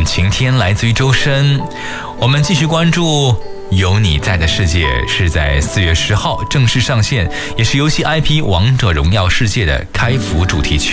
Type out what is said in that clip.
晴天来自于周深。我们继续关注有你在的世界，是在4月10号正式上线，也是游戏 IP 王者荣耀世界的开服主题曲。